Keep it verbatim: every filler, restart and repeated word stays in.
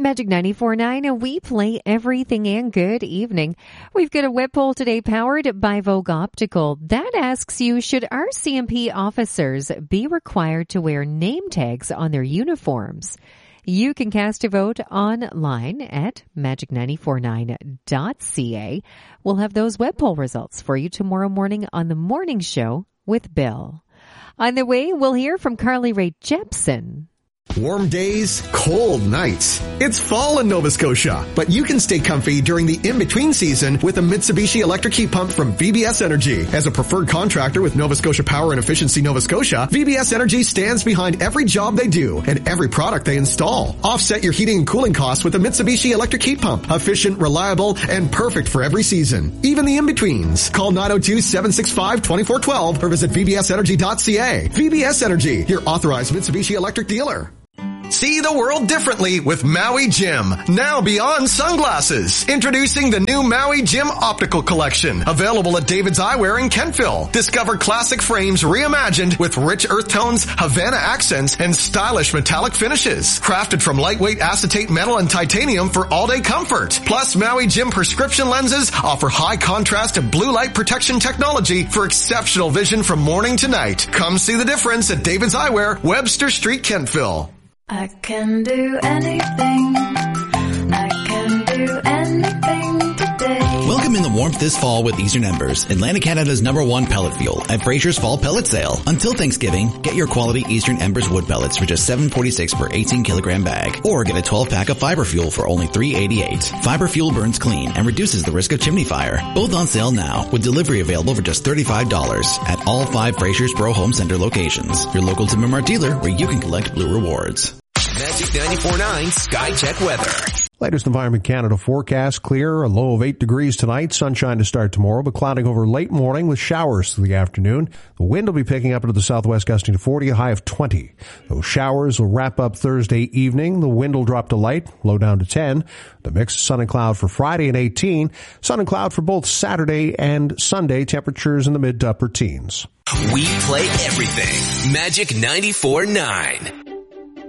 Magic ninety-four point nine, and we play everything, and good evening. We've got a web poll today powered by Vogue Optical that asks you, should R C M P officers be required to wear name tags on their uniforms? You can cast a vote online at magic nine four nine dot c a. We'll have those web poll results for you tomorrow morning on the morning show with Bill. On the way, we'll hear from Carly Rae Jepsen. Warm days, cold nights. It's fall in Nova Scotia, but you can stay comfy during the in-between season with a Mitsubishi electric heat pump from V B S Energy. As a preferred contractor with Nova Scotia Power and Efficiency Nova Scotia, V B S Energy stands behind every job they do and every product they install. Offset your heating and cooling costs with a Mitsubishi electric heat pump. Efficient, reliable, and perfect for every season. Even the in-betweens. Call nine oh two, seven six five, two four one two or visit v b s energy dot c a. V B S Energy, your authorized Mitsubishi electric dealer. See the world differently with Maui Jim. Now beyond sunglasses. Introducing the new Maui Jim Optical Collection. Available at David's Eyewear in Kentville. Discover classic frames reimagined with rich earth tones, Havana accents, and stylish metallic finishes. Crafted from lightweight acetate metal and titanium for all-day comfort. Plus, Maui Jim prescription lenses offer high contrast and blue light protection technology for exceptional vision from morning to night. Come see the difference at David's Eyewear, Webster Street, Kentville. I can do anything. I can do anything today. Welcome in the warmth this fall with Eastern Embers, Atlantic Canada's number one pellet fuel at Fraser's Fall Pellet Sale. Until Thanksgiving, get your quality Eastern Embers wood pellets for just seven forty-six per eighteen kilogram bag, or get a twelve pack of fiber fuel for only three eighty-eight. Fiber fuel burns clean and reduces the risk of chimney fire. Both on sale now, with delivery available for just thirty-five dollars at all five Fraser's Borough Home Center locations. Your local Timbermart dealer where you can collect Blue Rewards. Magic ninety-four point nine Sky Check weather. Latest Environment Canada forecast: clear, a low of eight degrees tonight, sunshine to start tomorrow, but clouding over late morning with showers through the afternoon. The wind will be picking up into the southwest, gusting to forty, a high of twenty. Those showers will wrap up Thursday evening. The wind will drop to light, low down to ten. The mix of sun and cloud for Friday and eighteen. Sun and cloud for both Saturday and Sunday, temperatures in the mid to upper teens. We play everything. Magic ninety-four point nine.